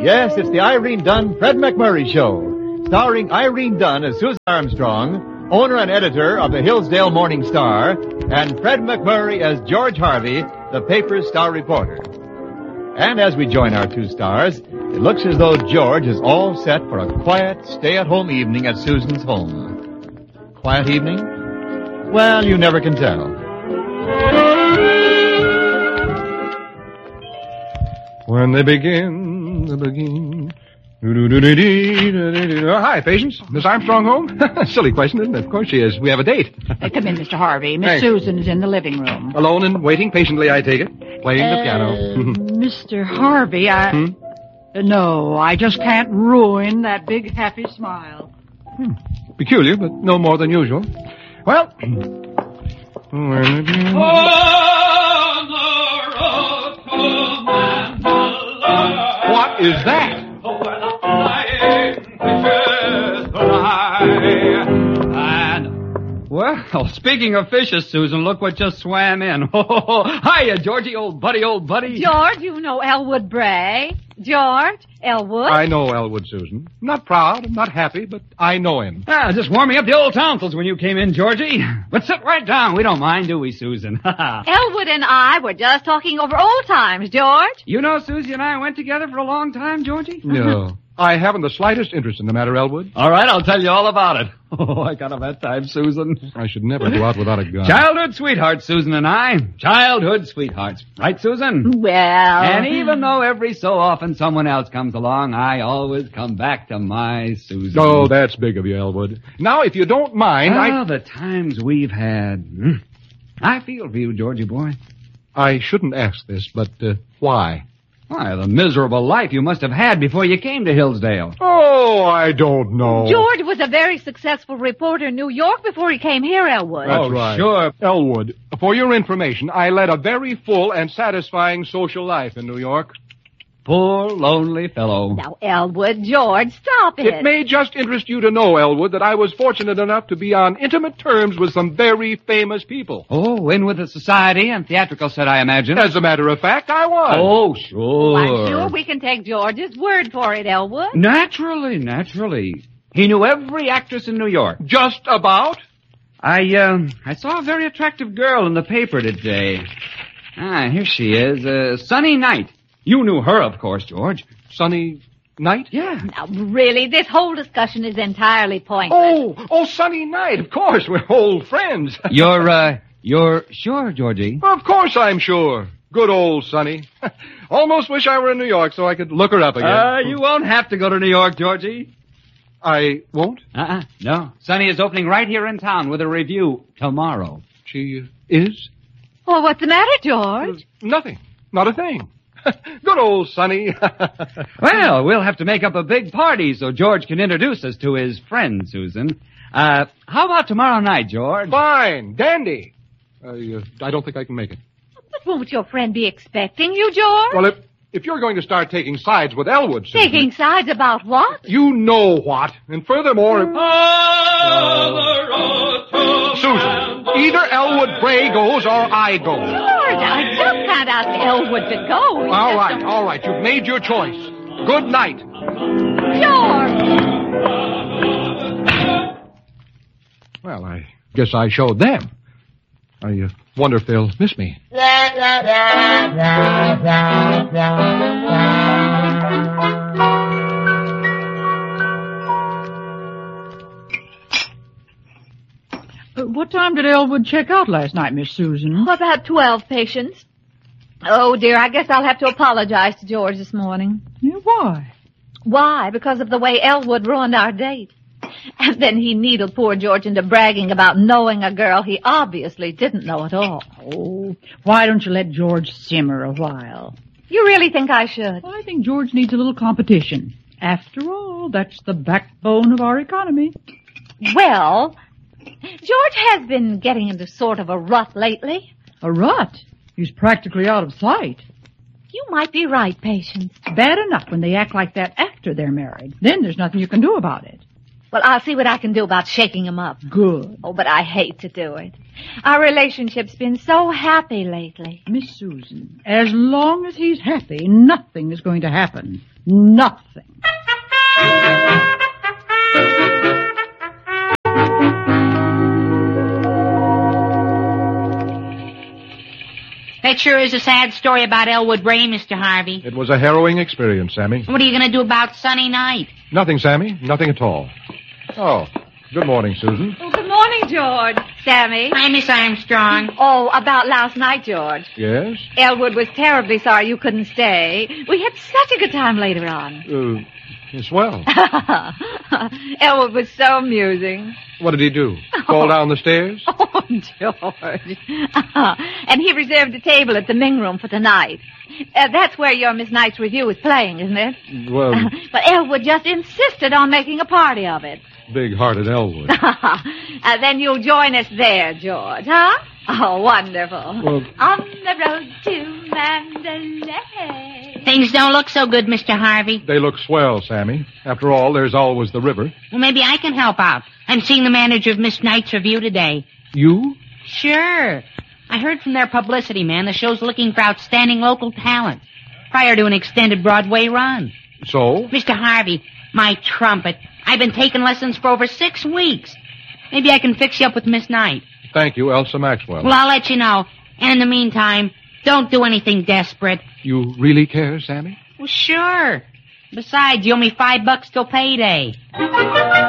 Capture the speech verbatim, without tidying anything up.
Yes, it's the Irene Dunn, Fred McMurray Show, starring Irene Dunn as Susan Armstrong, owner and editor of the Hillsdale Morning Star, and Fred McMurray as George Harvey, the paper's star reporter. And as we join our two stars, it looks as though George is all set for a quiet, stay-at-home evening at Susan's home. Quiet evening? Well, you never can tell. When they begin, they begin. Oh, hi, Patience. Miss Armstrong home? Silly question, isn't it? Of course she is. We have a date. Uh, come in, Mister Harvey. Miss Thanks. Susan is in the living room. Alone and waiting patiently, I take it. Playing the Uh, piano. Mister Harvey, I... Hmm? Uh, no, I just can't ruin that big, happy smile. Hmm. Peculiar, but no more than usual. Well... What is that? And, well, speaking of fishes, Susan, look what just swam in. Oh, hiya, Georgie, old buddy, old buddy. George, you know Elwood Bray. George, Elwood. I know Elwood, Susan. Not proud, not happy, but I know him. Ah, just warming up the old tonsils when you came in, Georgie. But sit right down. We don't mind, do we, Susan? Elwood and I were just talking over old times, George. You know, Susie and I went together for a long time, Georgie? No. I haven't the slightest interest in the matter, Elwood. All right, I'll tell you all about it. Oh, I got him that time, Susan. I should never go out without a gun. Childhood sweethearts, Susan and I. Childhood sweethearts. Right, Susan? Well... And even though every so often someone else comes along, I always come back to my Susan. Oh, that's big of you, Elwood. Now, if you don't mind, Oh, I... the times we've had. Hmm. I feel for you, Georgie boy. I shouldn't ask this, but uh, why? Why, the miserable life you must have had before you came to Hillsdale. Oh, I don't know. George was a very successful reporter in New York before he came here, Elwood. That's Oh, right. sure. Elwood, for your information, I led a very full and satisfying social life in New York. Poor, lonely fellow. Now, Elwood, George, stop it. It may just interest you to know, Elwood, that I was fortunate enough to be on intimate terms with some very famous people. Oh, in with the society and theatrical set, I imagine. As a matter of fact, I was. Oh, sure. I'm sure we can take George's word for it, Elwood. Naturally, naturally. He knew every actress in New York. Just about? I, um, I saw a very attractive girl in the paper today. Ah, here she is, uh, Sunny Knight. You knew her, of course, George. Sunny Night? Yeah. Now, really, this whole discussion is entirely pointless. Oh, oh, Sunny Night, of course. We're old friends. You're, uh, you're sure, Georgie? Of course I'm sure. Good old Sunny. Almost wish I were in New York so I could look her up again. Uh, you won't have to go to New York, Georgie. I won't? Uh-uh, no. Sunny is opening right here in town with a review tomorrow. She is? Well, what's the matter, George? Nothing. Not a thing. Good old Sunny. Well, we'll have to make up a big party so George can introduce us to his friend, Susan. Uh, how about tomorrow night, George? Fine. Dandy. Uh, I don't think I can make it. But won't your friend be expecting you, George? Well, if, if you're going to start taking sides with Elwood, Susan... Taking sides about what? You know what. And furthermore... If, uh, Susan, either Elwood Bray goes or I go. George, I just can't ask Elwood to go. He's All just right, a- all right. You've made your choice. Good night. George! Well, I guess I showed them. I uh, wonder if they'll miss me. Uh, what time did Elwood check out last night, Miss Susan? About twelve, Patience. Oh, dear, I guess I'll have to apologize to George this morning. Yeah, why? Why? Because of the way Elwood ruined our date. And then he needled poor George into bragging about knowing a girl he obviously didn't know at all. Oh, why don't you let George simmer a while? You really think I should? I think George needs a little competition. After all, that's the backbone of our economy. Well, George has been getting into sort of a rut lately. A rut? He's practically out of sight. You might be right, Patience. Bad enough when they act like that after they're married. Then there's nothing you can do about it. Well, I'll see what I can do about shaking him up. Good. Oh, but I hate to do it. Our relationship's been so happy lately. Miss Susan, as long as he's happy, nothing is going to happen. Nothing. That sure is a sad story about Elwood Ray, Mister Harvey. It was a harrowing experience, Sammy. What are you going to do about Sunny Night? Nothing, Sammy. Nothing at all. Oh, good morning, Susan. Oh, good morning, George. Sammy. Hi, Miss Armstrong. Oh, about last night, George. Yes? Elwood was terribly sorry you couldn't stay. We had such a good time later on. Uh, swell. Elwood was so amusing. What did he do? Fall down the stairs? Oh, George. And he reserved a table at the Ming Room for tonight. Uh, that's where your Miss Knight's review is playing, isn't it? Well, But Elwood just insisted on making a party of it. big-hearted Elwood. uh, then you'll join us there, George, huh? Oh, wonderful. Well- On the road to Mandalay. Things don't look so good, Mister Harvey. They look swell, Sammy. After all, there's always the river. Well, maybe I can help out. I'm seeing the manager of Miss Knight's review today. You? Sure. I heard from their publicity man the show's looking for outstanding local talent prior to an extended Broadway run. So? Mister Harvey, my trumpet. I've been taking lessons for over six weeks. Maybe I can fix you up with Miss Knight. Thank you, Elsa Maxwell. Well, I'll let you know. And in the meantime, don't do anything desperate. You really care, Sammy? Well, sure. Besides, you owe me five bucks till payday.